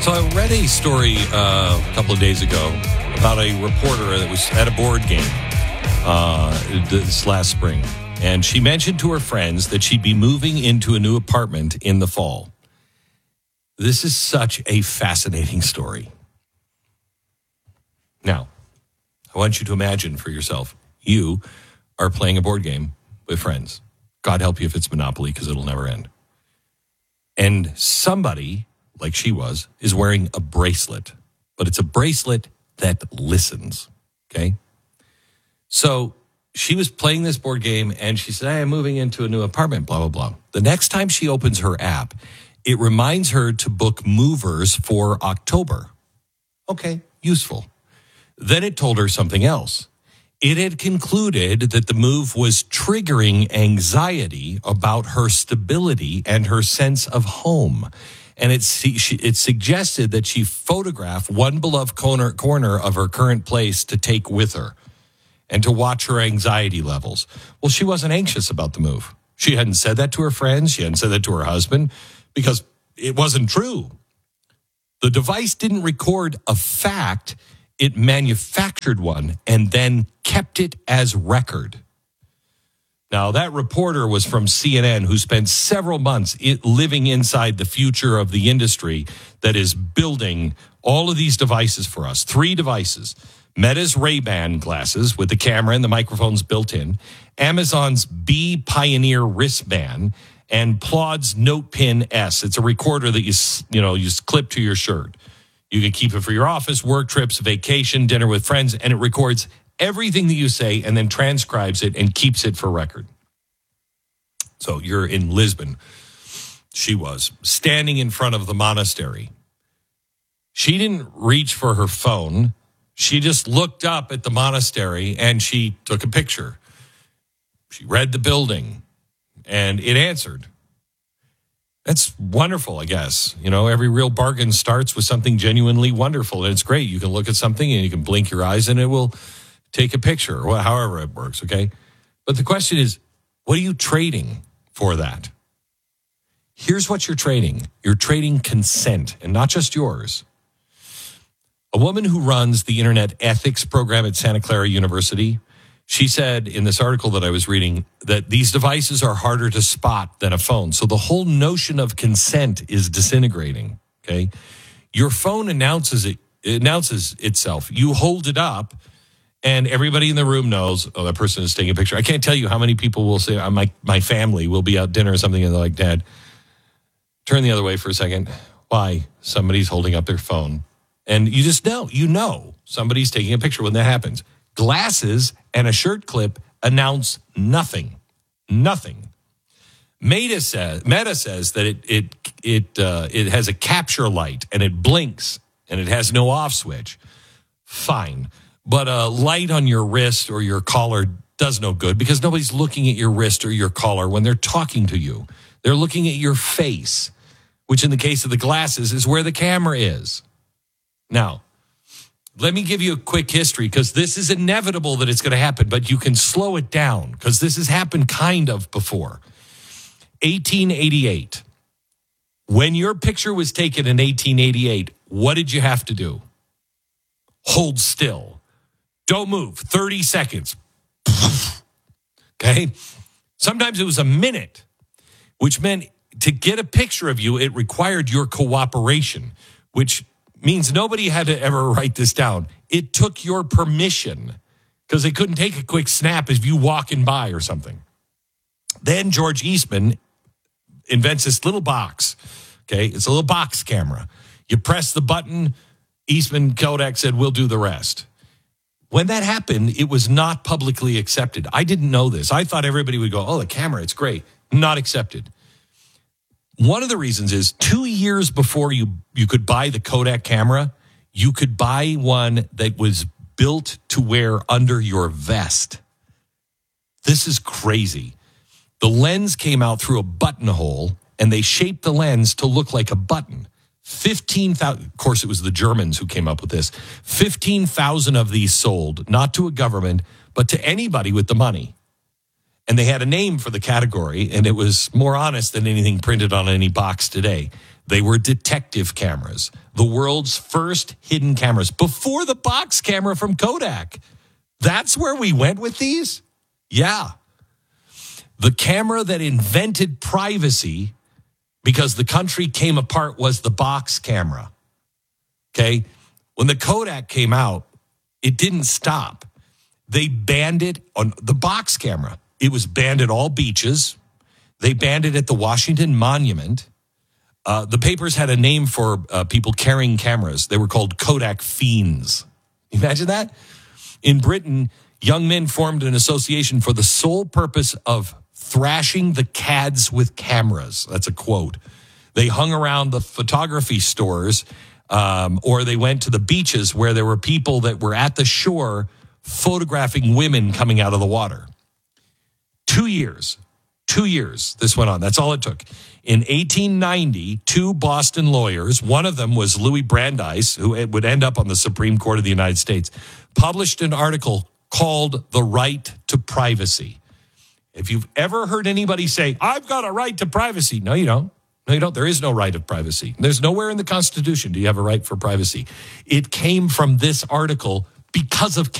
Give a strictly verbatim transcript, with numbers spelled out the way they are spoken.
So I read a story uh, a couple of days ago about a reporter that was at a board game uh, this last spring. And she mentioned to her friends that she'd be moving into a new apartment in the fall. This is such a fascinating story. Now, I want you to imagine for yourself, you are playing a board game with friends. God help you if it's Monopoly, because it'll never end. And somebody, like she was, is wearing a bracelet. But it's a bracelet that listens, okay? So she was playing this board game, and she said, hey, I'm moving into a new apartment, blah, blah, blah. The next time she opens her app, it reminds her to book movers for October. Okay, useful. Then it told her something else. It had concluded that the move was triggering anxiety about her stability and her sense of home. And it, it suggested that she photograph one beloved corner, corner of her current place to take with her and to watch her anxiety levels. Well, she wasn't anxious about the move. She hadn't said that to her friends. She hadn't said that to her husband because it wasn't true. The device didn't record a fact. It manufactured one and then kept it as record. Now, that reporter was from C N N who spent several months living inside the future of the industry that is building all of these devices for us. Three devices. Meta's Ray-Ban glasses with the camera and the microphones built in. Amazon's Bee Pioneer wristband. And Plaud's NotePin S. It's a recorder that you, you know, you just clip to your shirt. You can keep it for your office, work trips, vacation, dinner with friends, and it records everything that you say and then transcribes it and keeps it for record. So you're in Lisbon. She was standing in front of the monastery. She didn't reach for her phone. She just looked up at the monastery and she took a picture. She read the building and it answered. That's wonderful, I guess. You know, every real bargain starts with something genuinely wonderful, and it's great. You can look at something and you can blink your eyes and it will take a picture, or however it works, okay? But the question is, what are you trading for that? Here's what you're trading. You're trading consent, and not just yours. A woman who runs the Internet Ethics program at Santa Clara University, she said in this article that I was reading that these devices are harder to spot than a phone. So the whole notion of consent is disintegrating, okay? Your phone announces it, it announces itself. You hold it up, and everybody in the room knows, oh, that person is taking a picture. I can't tell you how many people will say, oh, my, my family will be out dinner or something, and they're like, Dad, turn the other way for a second. Why? Somebody's holding up their phone. And you just know, you know somebody's taking a picture when that happens. Glasses and a shirt clip announce nothing. Nothing. Meta says, Meta says that it it it uh, it has a capture light and it blinks and it has no off switch. Fine. But a light on your wrist or your collar does no good because nobody's looking at your wrist or your collar when they're talking to you. They're looking at your face, which in the case of the glasses is where the camera is. Now, let me give you a quick history because this is inevitable that it's going to happen, but you can slow it down because this has happened kind of before. eighteen eighty-eight. When your picture was taken in eighteen eighty-eight, what did you have to do? Hold still. Don't move. thirty seconds. Okay? Sometimes it was a minute, which meant to get a picture of you, it required your cooperation, which means nobody had to ever write this down. It took your permission because they couldn't take a quick snap as you walking by or something. Then George Eastman invents this little box. Okay, it's a little box camera. You press the button, Eastman Kodak said, we'll do the rest. When that happened, it was not publicly accepted. I didn't know this. I thought everybody would go, oh, the camera, it's great. Not accepted. One of the reasons is two years before you, you could buy the Kodak camera, you could buy one that was built to wear under your vest. This is crazy. The lens came out through a buttonhole, and they shaped the lens to look like a button. fifteen thousand, of course, it was the Germans who came up with this. fifteen thousand of these sold, not to a government, but to anybody with the money. And they had a name for the category, and it was more honest than anything printed on any box today. They were detective cameras, the world's first hidden cameras, before the box camera from Kodak. That's where we went with these? Yeah. The camera that invented privacy because the country came apart was the box camera. Okay? When the Kodak came out, it didn't stop. They banned it on the box camera. It was banned at all beaches. They banned it at the Washington Monument. Uh, the papers had a name for uh, people carrying cameras. They were called Kodak fiends. Imagine that? In Britain, young men formed an association for the sole purpose of thrashing the cads with cameras. That's a quote. They hung around the photography stores, um, or they went to the beaches where there were people that were at the shore photographing women coming out of the water. Two years. Two years this went on. That's all it took. In eighteen ninety, two Boston lawyers, one of them was Louis Brandeis, who would end up on the Supreme Court of the United States, published an article called The Right to Privacy. If you've ever heard anybody say, I've got a right to privacy. No, you don't. No, you don't. There is no right of privacy. There's nowhere in the Constitution do you have a right for privacy. It came from this article because of